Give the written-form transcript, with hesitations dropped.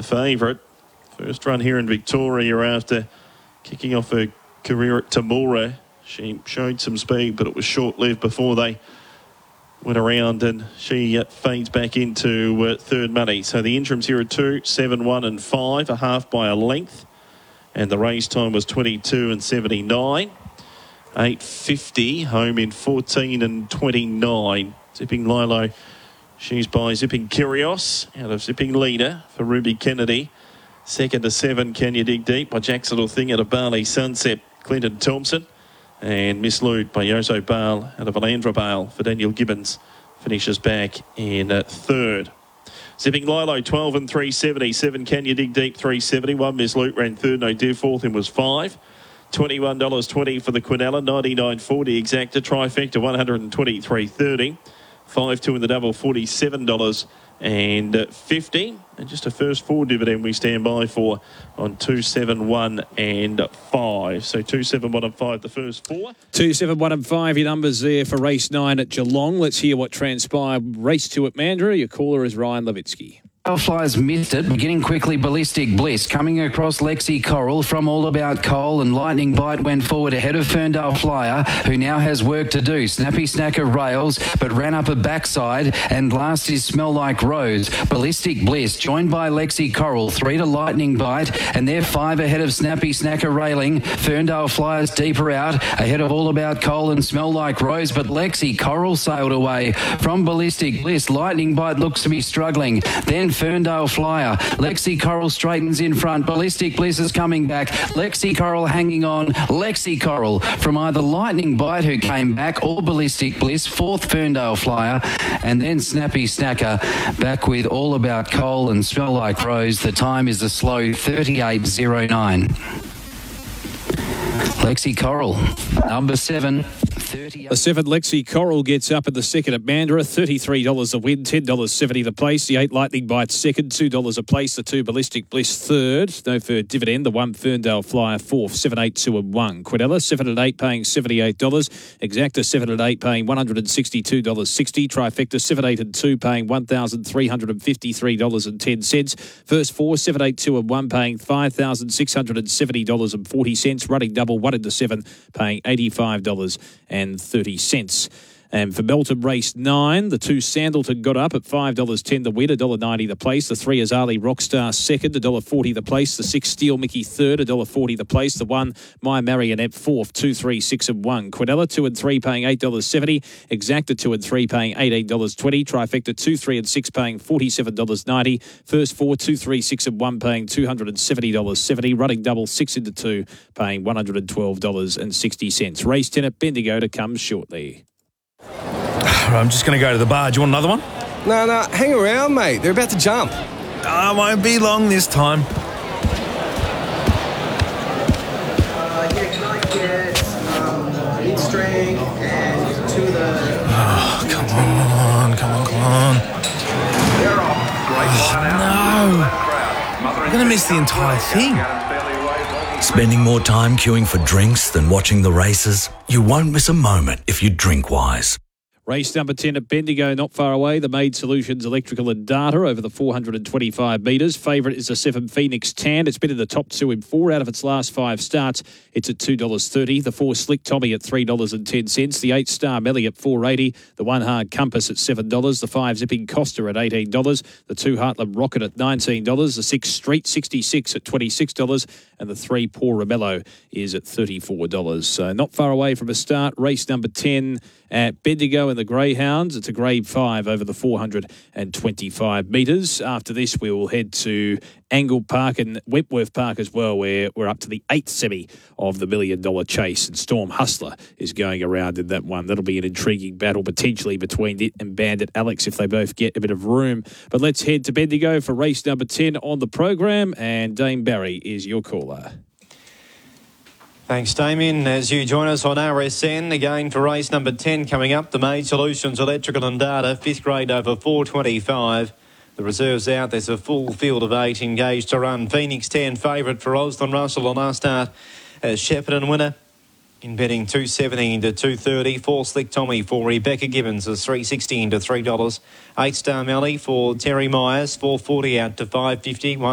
the favourite. First run here in Victoria after kicking off her career at Temora. She showed some speed, but it was short-lived before they went around, and she fades back into third money. So the interims here are 2, 7, 1 and 5, a half by a length. And the race time was 22 and 79. 8.50, home in 14 and 29. Zipping Lilo, she's by Zipping Kyrios, out of Zipping Leader for Ruby Kennedy. Second to 7, Can You Dig Deep by Jack's Little Thing out of Barley Sunset, Clinton Thompson. And Miss Lude by Yoso Bale out of Alandra Bale for Daniel Gibbons. Finishes back in third. Zipping Lilo, 12 and 370. 7, Can You Dig Deep, 370. 1, Miss Luke ran third, no dear. Fourth in was 5. $21.20 for the Quinella. $99.40 exacta. Trifecta, $123.30. 5-2 in the double, $47.50. And just a first 4 dividend we stand by for on 2, 7, 1 and 5. So 2, 7, 1 and 5, the first 4. 2, 7, 1 and 5, your numbers there for race 9 at Geelong. Let's hear what transpired. Race 2 at Mandurah. Your caller is Ryan Levitsky. Flyers missed it, beginning quickly. Ballistic Bliss coming across Lexi Coral from All About Coal, and Lightning Bite went forward ahead of Ferndale Flyer, who now has work to do. Snappy Snacker rails, but ran up a backside, and last is Smell Like Rose. Ballistic Bliss joined by Lexi Coral, 3 to Lightning Bite, and they're 5 ahead of Snappy Snacker railing. Ferndale Flyers deeper out, ahead of All About Coal and Smell Like Rose, but Lexi Coral sailed away from Ballistic Bliss. Lightning Bite looks to be struggling. Then Ferndale Flyer. Lexi Coral straightens in front. Ballistic Bliss is coming back. Lexi Coral hanging on. Lexi Coral from either Lightning Bite, who came back, or Ballistic Bliss. 4th Ferndale Flyer. And then Snappy Snacker back with All About Coal and Smell Like Rose. The time is a slow 38.09. Lexi Coral, number 7. The 7 Lexi Coral gets up at the second at Mandurah, $33 a win, $10.70 the place. The 8 Lightning Bite second, $2 a place. The 2 Ballistic Bliss third, no further dividend. The 1 Ferndale Flyer fourth, 7, 8, 2 and 1. Quinella, 7 and 8 paying $78. Exacta, 7 and 8 paying $162.60. Trifecta, 7, 8 and 2 paying $1,353.10. First 4, 7, 8, 2 and 1 paying $5,670.40. Running double, 1 into 7 paying $85.30. And for Melton race 9, the 2 Sandalton got up at $5.10 the win, $1.90 the place. The 3 Azali Rockstar second, $1.40 the place. The 6 Steel Mickey third, $1.40 the place. The 1 My Marionette fourth, 2, 3, 6 and 1. Quinella 2 and 3 paying $8.70. Exacta 2 and 3 paying $18.20. Trifecta 2, 3 and 6 paying $47.90. First 4, 2, 3, 6 and 1 paying $270.70. Running double 6 into 2 paying $112.60. Race 10 at Bendigo to come shortly. I'm just going to go to the bar. Do you want another one? No, hang around, mate. They're about to jump. I won't be long this time. Can I get mid-string and 2 of the... Oh, come on. No. I'm going to miss the entire thing. Spending more time queuing for drinks than watching the races? You won't miss a moment if you drink wise. Race number 10 at Bendigo, not far away. The Made Solutions Electrical and Data over the 425 metres. Favourite is the 7 Phoenix Tan. It's been in the top 2 in 4 out of its last 5 starts. It's at $2.30. The 4 Slick Tommy at $3.10. The 8 Star Melly at $4.80. The 1 Hard Compass at $7. The 5 Zipping Costa at $18. The 2 Heartland Rocket at $19. The 6 Street 66 at $26. And the 3 Poor Romello is at $34. So not far away from a start. Race number 10 at Bendigo in the Greyhounds. It's a grade 5 over the 425 metres. After this, we will head to Angle Park and Wentworth Park as well, where we're up to the 8th semi of the $1 Million Chase, and Storm Hustler is going around in that one. That'll be an intriguing battle potentially between it and Bandit Alex if they both get a bit of room. But let's head to Bendigo for race number 10 on the program, and Dame Barry is your caller. Thanks, Damien. As you join us on RSN, again for race number 10 coming up, the Made Solutions Electrical and Data, 5th grade over 425. The reserves out. There's a full field of 8 engaged to run. Phoenix 10 favourite for Osland Russell on our start as Shepparton winner. In betting 270 into 230. 4 Slick Tommy for Rebecca Gibbons is $3.60 into $3. 8 Star Melly for Terry Myers, $4.40 out to $5.50.